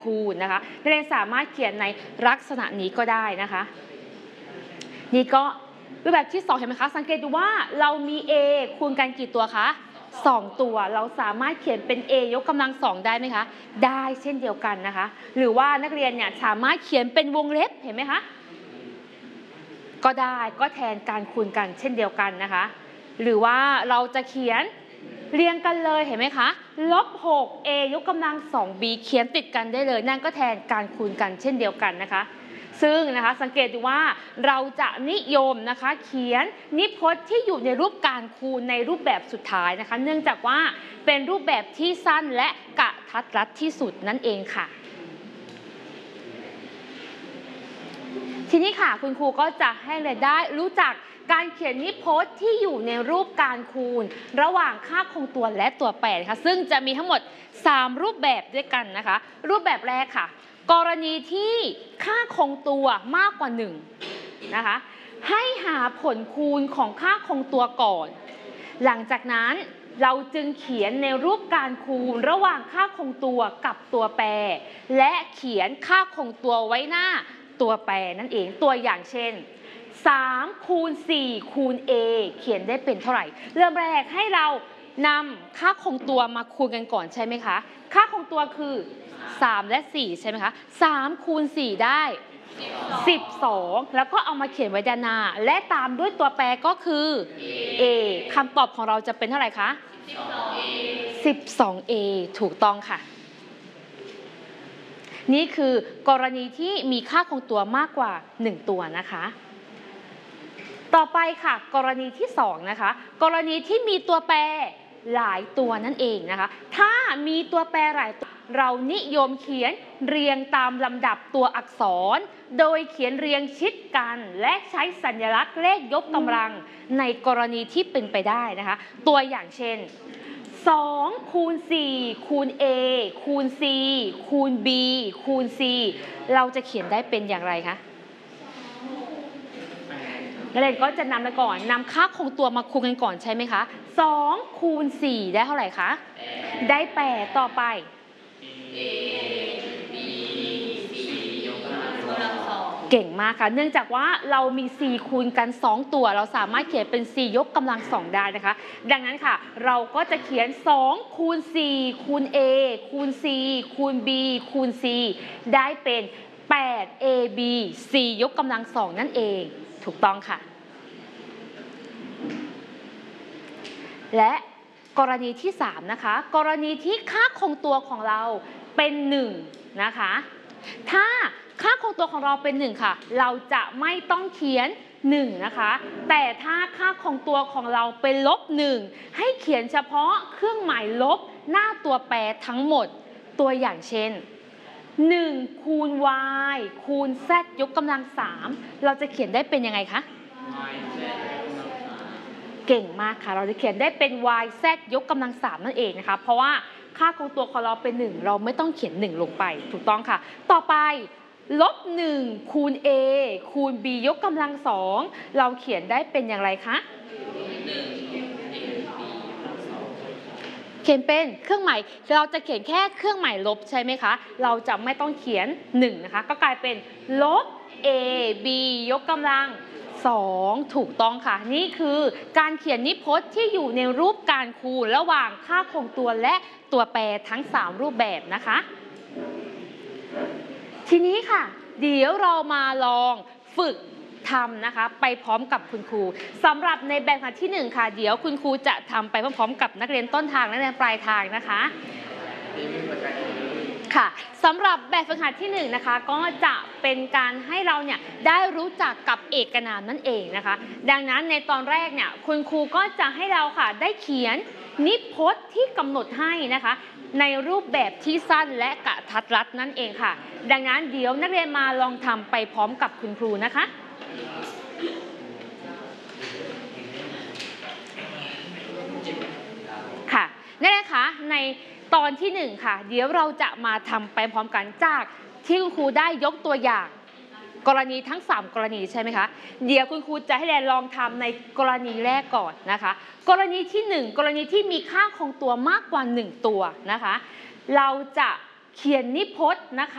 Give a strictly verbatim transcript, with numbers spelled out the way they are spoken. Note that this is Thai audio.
คูณนะคะนักเรียนสามารถเขียนในลักษณะนี้ก็ได้นะคะนี่ก็รูปแบบที่สองเห็นไหมคะสังเกตดูว่าเรามี a คูณกันกี่ตัวคะสองตัวเราสามารถเขียนเป็น a ยกกำลังสองได้ไหมคะได้เช่นเดียวกันนะคะหรือว่านักเรียนเนี่ยสามารถเขียนเป็นวงเล็บเห็นไหมคะก็ได้ก็แทนการคูณกันเช่นเดียวกันนะคะหรือว่าเราจะเขียนเรียงกันเลยเห็นไหมคะลบ หก a ยกกำลัง สอง b เขียนติดกันได้เลยนั่นก็แทนการคูณกันเช่นเดียวกันนะคะซึ่งนะคะสังเกตดูว่าเราจะนิยมนะคะเขียนนิพจน์ที่อยู่ในรูปการคูณในรูปแบบสุดท้ายนะคะเนื่องจากว่าเป็นรูปแบบที่สั้นและกระทัดรัดที่สุดนั่นเองค่ะทีนี้ค่ะคุณครูก็จะให้เรียนได้รู้จักการเขียนนิพจน์ที่อยู่ในรูปการคูณระหว่างค่าคงตัวและตัวแปรค่ะซึ่งจะมีทั้งหมดสามรูปแบบด้วยกันนะคะรูปแบบแรกค่ะกรณีที่ค่าคงตัวมากกว่าหนึ่งนะคะให้หาผลคูณของค่าคงตัวก่อนหลังจากนั้นเราจึงเขียนในรูปการคูณระหว่างค่าคงตัวกับตัวแปรและเขียนค่าคงตัวไว้หน้าตัวแปรนั่นเองตัวอย่างเช่นสามคูณสี่คูณ a เขียนได้เป็นเท่าไหร่เริ่มแรกให้เรานำค่าคงตัวมาคูณกันก่อนใช่ไหมคะค่าคงตัวคือสามและสี่ใช่ไหมคะสามคูณสี่ได้สิบสองแล้วก็เอามาเขียนไว้ด้านหน้าและตามด้วยตัวแปรก็คือ a คำตอบของเราจะเป็นเท่าไหร่คะสิบสอง a ถูกต้องค่ะนี่คือกรณีที่มีค่าคงตัวมากกว่าหนึ่งตัวนะคะต่อไปค่ะกรณีที่สองนะคะกรณีที่มีตัวแปรหลายตัวนั่นเองนะคะถ้ามีตัวแปรหลายตัวเรานิยมเขียนเรียงตามลำดับตัวอักษรโดยเขียนเรียงชิดกันและใช้สัญลักษณ์เลขยกกำลังในกรณีที่เป็นไปได้นะคะตัวอย่างเช่นสองคูณสี่คูณ a คูณ c คูณ b คูณ c เราจะเขียนได้เป็นอย่างไรคะนักเรียนก็จะนำไปก่อนนำค่าคงตัวมาคูณกันก่อนใช่ไหมคะสองคูณสี่ได้เท่าไหร่คะได้แปดต่อไป เก่งมากค่ะเนื่องจากว่าเรามีสี่คูณกันสองตัวเราสามารถเขียนเป็นสี่ยกกำลังสองได้นะคะดังนั้นค่ะเราก็จะเขียนสองคูณสี่คูณ a คูณ c คูณ b คูณ c ได้เป็นแปด a b สี่ยกกำลังสองนั่นเองถูกต้องค่ะและกรณีที่สามนะคะกรณีที่ค่าคงตัวของเราเป็นหนึ่งนะคะถ้าค่าคงตัวของเราเป็นหนึ่งค่ะเราจะไม่ต้องเขียนหนึ่งนะคะแต่ถ้าค่าคงตัวของเราเป็นลบหนึ่งให้เขียนเฉพาะเครื่องหมายลบหน้าตัวแปรทั้งหมดตัวอย่างเช่นหนึ่งคูณ y คูณ z ยกกำลังสามเราจะเขียนได้เป็นยังไงคะเก่งมากค่ะเราจะเขียนได้เป็น y z ยกกำลังสามนั่นเองนะคะเพราะว่าค่าคงตัวของเราเป็นหนึ่งเราไม่ต้องเขียนหนึ่งลงไปถูกต้องค่ะต่อไปลบหนึ่งคูณ a คูณ b ยกกำลังสองเราเขียนได้เป็นอย่างไรคะเขียนเป็นเครื่องหมายเราจะเขียนแค่เครื่องหมายลบใช่ไหมคะเราจะไม่ต้องเขียนหนึ่งนะคะก็กลายเป็นลบ a b ยกกำลังสองถูกต้องค่ะนี่คือการเขียนนิพจน์ที่อยู่ในรูปการคูณระหว่างค่าคงตัวและตัวแปรทั้งสามรูปแบบนะคะทีนี้ค่ะเดี๋ยวเรามาลองฝึกทำนะคะไปพร้อมกับคุณครูสำหรับในแบบฝึกหัดที่หนึ่งค่ะเดี๋ยวคุณครูจะทำไปพร้อมๆกับนักเรียนต้นทางและนักเรียนปลายทางนะคะค่ะสำหรับแบบฝึกหัดที่หนึ่งนะคะก็จะเป็นการให้เราเนี่ยได้รู้จักกับเอกนามนั่นเองนะคะดังนั้นในตอนแรกเนี่ยคุณครูก็จะให้เราค่ะได้เขียนนิพจน์ที่กำหนดให้นะคะในรูปแบบที่สั้นและกระทัดรัดนั่นเองค่ะดังนั้นเดี๋ยวนักเรียนมาลองทำไปพร้อมกับคุณครูนะคะค่ะนั่นแหละค่ะในตอนที่หนึ่งค่ะเดี๋ยวเราจะมาทำไปพร้อมกันจากที่คุณครูได้ยกตัวอย่างกรณีทั้งสามกรณีใช่ไหมคะเดี๋ยวคุณครูจะให้เรียนลองทำในกรณีแรกก่อนนะคะกรณีที่หนึ่งกรณีที่มีค่าคงตัวมากกว่าหนึ่งตัวนะคะเราจะเขียนนิพจน์นะคะ